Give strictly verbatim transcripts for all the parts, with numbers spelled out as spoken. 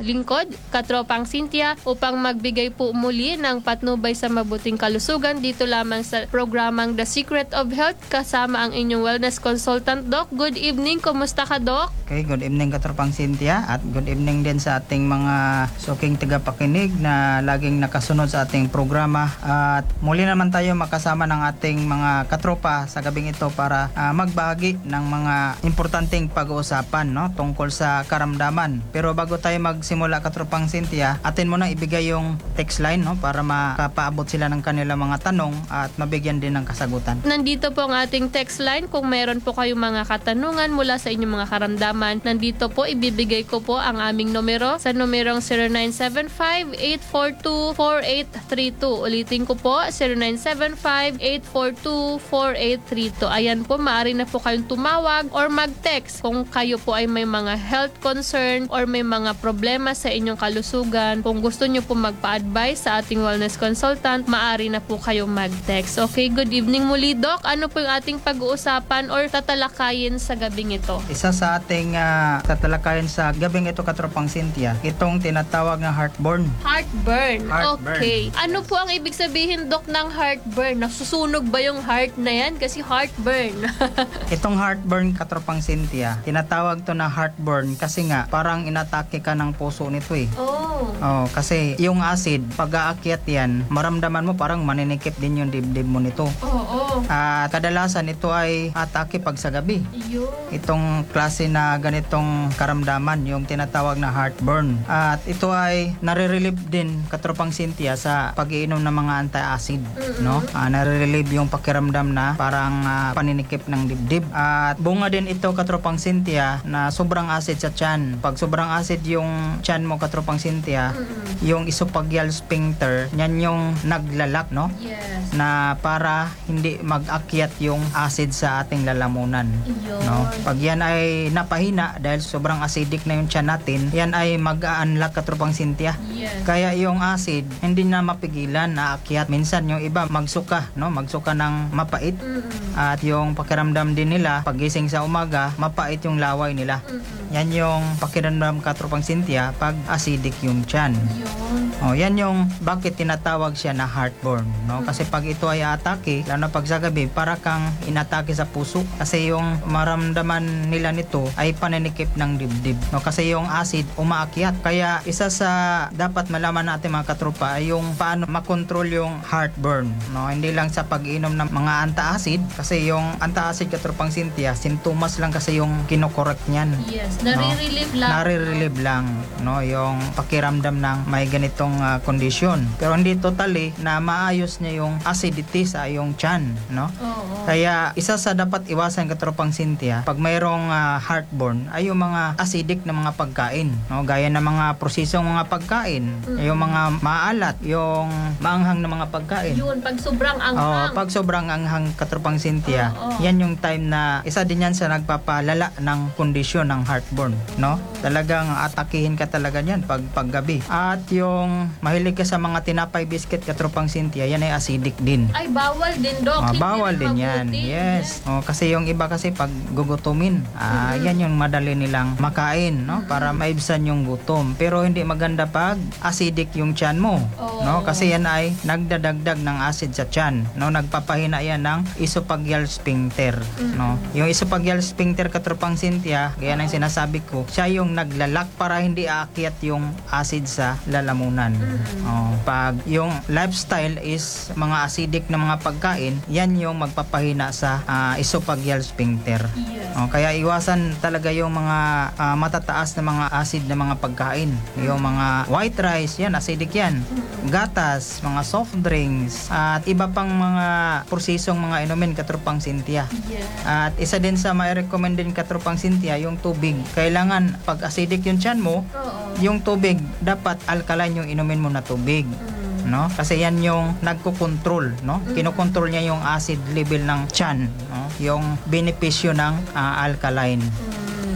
lingkod, Katropang Cynthia, upang magbigay po muli ng patnubay sa mabuting kalusugan dito lamang sa programang The Secret of Health kasama ang inyong wellness consultant, Doc. Good evening. Kumusta ka, Doc? Okay, good evening Katropang Cynthia at good evening din sa ating mga suking tagapakinig na laging nakasunod sa ating programa. At muli naman tayo makasama ng ating mga katropa sa gabing ito para uh, magbahagi ng mga importanteng pag-uusapan, no, tungkol sa karamdaman. Pero bago tayo magsimula, Katropang Cynthia, atin mo na ibigay yung text line, no, para makapaabot sila ng kanilang mga tanong at mabigyan din ng kasagutan. Nandito po ang ating text line. Kung mayroon po kayong mga katanungan mula sa inyong mga karamdaman, nandito po ibibigay ko po ang aming numero sa numerong zero nine seven five, eight four two, four eight three two. Ulitin ko po, zero nine seven five, eight four two, four eight three two. Ayan po, maaari na po kayong tumawag or mag-text kung kayo po ay may mga health concern or may mga problema sa inyong kalusugan. Kung gusto nyo po magpa-advise sa ating wellness consultant, maaari na po kayong mag-text. Okay, good evening muli, Doc. Ano po yung ating pag-uusapan or tatalakayin sa gabing ito? Isa sa ating uh, tatalakayin sa gabing ito, Katropang Cynthia, itong tinatawag na heartburn. Heartburn. Heartburn. Okay. Ano po ang ibig sabihin, Doc, ng heartburn? Nasusunog ba yung heart na yan? Kasi heartburn. Itong heartburn, Katropang Cynthia, tinatawag to na heartburn kasi nga parang inatake ka ng puso nito eh. Oh. Oh, kasi yung acid, pag aakyat yan, maramdaman mo parang maninikip din yung dibdib mo nito. Oo. Oh, At kadalasan ito ay atake pag sa gabi. Yun. Itong klase na ganitong karamdaman, yung tinatawag na heartburn. At ito ay nare-relieve din, Katropang Cynthia, sa pag-iinom ng mga anti-acid, no? Uh, nare-relieve yung pakiramdam na parang uh, paninikip ng dibdib. At bunga din ito, Katropang Cynthia, na sobrang acid sa tiyan. Pag sobrang acid yung tiyan mo, Katropang Cynthia, Mm-mm. yung esophageal sphincter, yan yung naglalak, no? Yes. Na para hindi mag-akyat yung acid sa ating lalamunan. Yun. No? Pag yan ay napahina dahil sobrang acidic na yung tiyan natin, yan ay mag-a-unlock, Katropang Cynthia. Yes. Kaya yung acid hindi na mapigilan na akyat. Minsan yung iba magsuka, no? Magsuka ng mapait. Mm-mm. At yung pakiramdam din nila pagising sa umaga, mapait yung laway nila. Mm-mm. Yan yung pakiramdam, Katropang Cynthia, pag acidic yung tiyan. Yun. Oh, yan yung bakit tinatawag siya na heartburn, no? Kasi pag ito ay atake, lalo na pag sa gabi, para kang inatake sa puso kasi yung maramdaman nila nito ay pananikip ng dibdib, no? Kasi yung acid umaakyat. Kaya isa sa dapat malaman natin, mga katropa, ay yung paano makontrol yung heartburn, no? Hindi lang sa pag-inom ng mga anti-acid, kasi yung anti-acid, Katropang Cynthia, sintomas lang kasi yung kinokorek niyan. Yes. Nare-relieve lang. Nare-relieve lang, no, yung pakiramdam ng may ganitong uh, kondisyon. Pero hindi totally na maayos niya yung acidity sa iyong tiyan, no? Oo. Kaya isa sa dapat iwasan, Katropang Cynthia, pag mayroong uh, heartburn ay yung mga acidic na mga pagkain, no? Gaya ng mga prosesong mga pagkain, Mm. yung mga maalat, yung maanghang na mga pagkain. Yun, pag sobrang Oh, anghang. pag sobrang anghang, Katropang Cynthia, Oo. yan yung time na isa din yan sa nagpapalala ng kondisyon ng heartburn, no? Talagang atakihin ka talaga yan pag paggabi. At yung mahilig ka sa mga tinapay biscuit, Katropang Cynthia, yan ay acidic din. Ay, bawal din, Doc. Ah, Hindi bawal na din yan. mabuti. Yes. Oh, kasi yung iba kasi pag gugutumin, ah, Mhm. yan yung madali nilang makain, no? Para maibsan yung gutom. Pero hindi maganda pag acidic yung tiyan mo, Oo. no? Kasi yan ay nagdadagdag ng acid sa tiyan, no? Nagpapahina yan ng esophageal sphincter, no? Yung esophageal sphincter, Katropang Cynthia, gaya ng sinasabi ko, siya yung naglalak para hindi aakyat yung acid sa lalamunan. Oh, pag yung lifestyle is mga acidic na mga pagkain, yan yung magpapahina sa ah, esophageal sphincter. Yes. Oh, kaya iwasan talaga yung mga ah, matataas na mga acid na mga pagkain. Yung mga white rice, yan, acidic yan. Gatas, mga soft drinks, at iba pang mga prosesong mga inumin, Katropang Cynthia. Yes. At isa din sa mai-recommend din, Katropang Cynthia, yung tubig. Kailangan pag acidic yung tiyan mo, Oo. yung tubig dapat alkaline yung inumin mo na tubig. Mm. No? Kasi yan yung nagko-control, no? Kinokontrol niya yung acid level ng tiyan, no? Yung benepisyo ng ah, alkaline. Mm.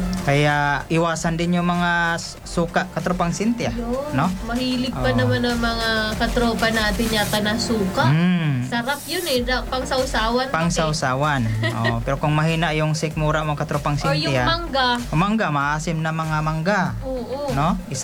Kaya iwasan din yung mga suka, Katropang Cynthia, Yun. no? Mahilig pa Oo. naman ng mga katropa natin yata na suka. Mm. Sarap yun eh. Da- Pang sausawan. Pang eh. sausawan. Oh, pero kung mahina yung sikmura mo, Katropang Or yung Cynthia, mangga. mangga, maasim na mga mangga, Oo. no? Isa